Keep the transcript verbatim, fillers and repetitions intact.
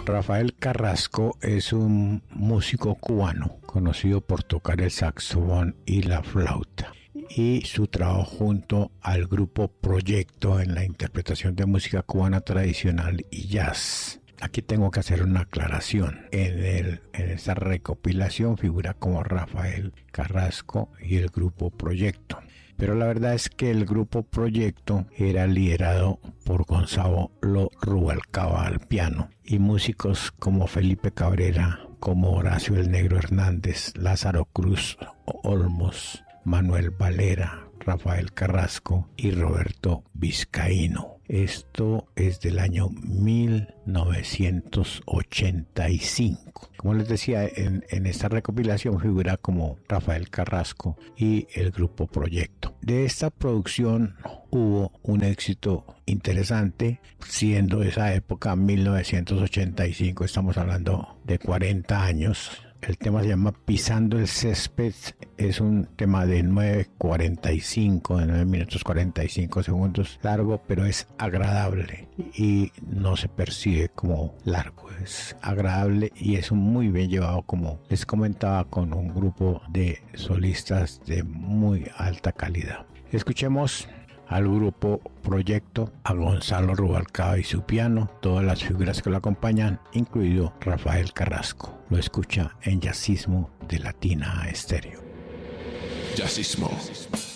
Rafael Carrasco es un músico cubano conocido por tocar el saxofón y la flauta, y su trabajo junto al grupo Proyecto en la interpretación de música cubana tradicional y jazz. Aquí tengo que hacer una aclaración. En, el, en esta recopilación figura como Rafael Carrasco y el grupo Proyecto. Pero la verdad es que el grupo Proyecto era liderado por Gonzalo Rubalcaba al piano y músicos como Felipe Cabrera, como Horacio el Negro Hernández, Lázaro Cruz Olmos, Manuel Valera, Rafael Carrasco y Roberto Vizcaíno. Esto es del año mil novecientos ochenta y cinco. Como les decía, en, en esta recopilación figura como Rafael Carrasco y el grupo Proyecto. De esta producción hubo un éxito interesante, siendo esa época mil novecientos ochenta y cinco, estamos hablando de cuarenta años. El tema se llama Pisando el Césped, es un tema de nueve cuarenta y cinco, de nueve minutos cuarenta y cinco segundos, largo, pero es agradable y no se percibe como largo, es agradable y es muy bien llevado, como les comentaba, con un grupo de solistas de muy alta calidad. Escuchemos al grupo Proyecto, a Gonzalo Rubalcaba y su piano, todas las figuras que lo acompañan, incluido Rafael Carrasco. Lo escucha en Jazzismo de Latina Estéreo. Jazzismo.